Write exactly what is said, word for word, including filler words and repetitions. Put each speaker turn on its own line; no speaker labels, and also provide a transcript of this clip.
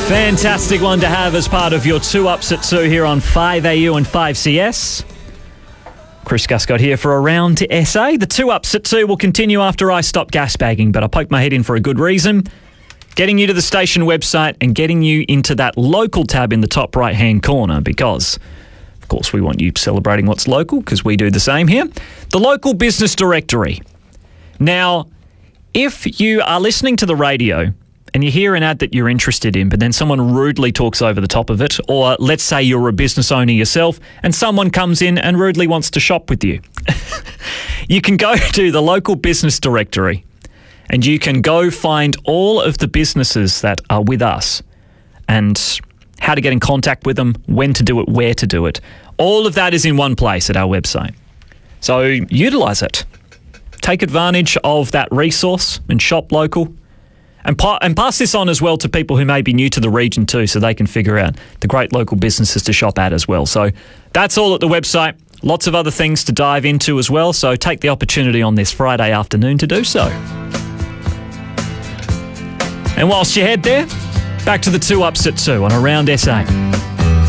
Fantastic one to have as part of your two ups at two here on five A U and five C S. Chris Guscott here for Around to S A. The two ups at two will continue after I stop gas bagging, but I poked my head in for a good reason. Getting you to the station website and getting you into that local tab in the top right-hand corner because, of course, we want you celebrating what's local because we do the same here. The local business directory. Now, if you are listening to the radio and you hear an ad that you're interested in, but then someone rudely talks over the top of it, or let's say you're a business owner yourself and someone comes in and rudely wants to shop with you, you can go to the local business directory and you can go find all of the businesses that are with us and how to get in contact with them, when to do it, where to do it. All of that is in one place at our website. So utilise it. Take advantage of that resource and shop local. And, pa- and pass this on as well to people who may be new to the region too, so they can figure out the great local businesses to shop at as well. So that's all at the website. Lots of other things to dive into as well, so take the opportunity on this Friday afternoon to do so. And whilst you head there, back to the two ups at two on Around S A.